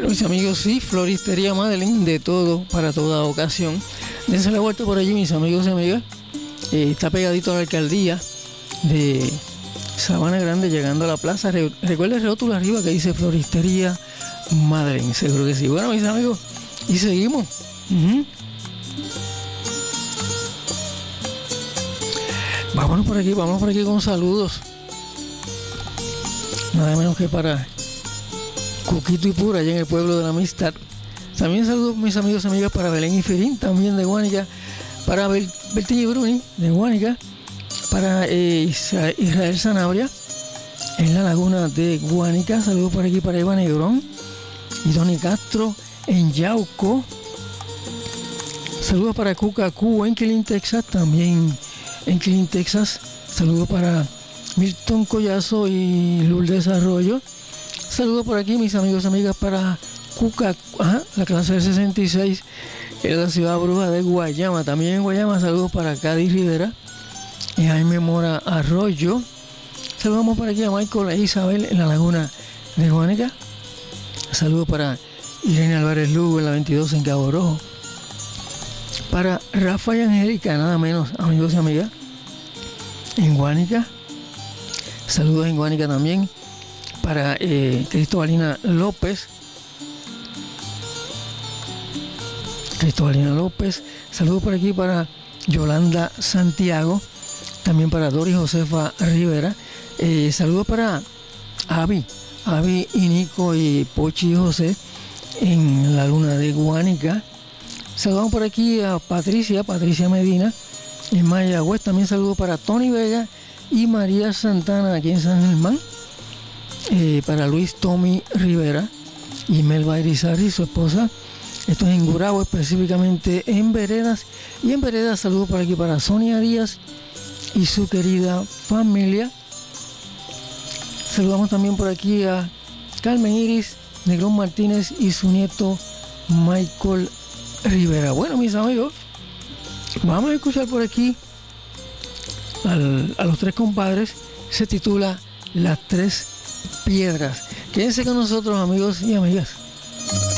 Mis amigos, sí, Floristería Madeleine, de todo para toda ocasión. Dense la vuelta por allí, mis amigos y amigas. Está pegadito a la alcaldía de Sabana Grande, llegando a la plaza. Recuerda el rótulo arriba que dice Floristería Madeleine, seguro que sí. Bueno, mis amigos, y seguimos. Vámonos por aquí con saludos. Nada menos que para Cuquito y Pura, allá en el pueblo de la Amistad. También saludos, mis amigos y amigas, para Belén y Firín, también de Guánica, para Bertín y Bruni, de Guánica, para Israel Sanabria, en la laguna de Guánica. Saludos por aquí para Eva Negrón y Donny Castro, en Yauco. Saludos para Cucacú, en Killeen, Texas, también en Killeen, Texas. Saludos para Milton Collazo y Lourdes Arroyo. Saludos por aquí, mis amigos y amigas, para la clase del 66 en la ciudad bruja de Guayama. También en Guayama, saludos para Cádiz Rivera y Jaime Mora Arroyo. Saludamos por aquí a Michael e Isabel en la laguna de Guánica. Saludos para Irene Álvarez Lugo en la 22 en Cabo Rojo. Para Rafa y Angélica, nada menos, amigos y amigas, en Guánica. Saludos en Guánica también para Cristobalina López. Saludos por aquí para Yolanda Santiago. También para Doris Josefa Rivera. Saludos para Avi y Nico y Pochi y José en la luna de Guánica. Saludamos por aquí a Patricia Medina en Mayagüez. También saludos para Tony Vega y María Santana aquí en San Germán. Para Luis Tommy Rivera y Melba Irizarry, su esposa. Esto es en Gurabo, específicamente en Veredas. Y en Veredas, saludos por aquí para Sonia Díaz y su querida familia. Saludamos también por aquí a Carmen Iris Negrón Martínez y su nieto Michael Rivera. Bueno, mis amigos, vamos a escuchar por aquí a los tres compadres. Se titula Las Tres Piedras. Quédense con nosotros, amigos y amigas.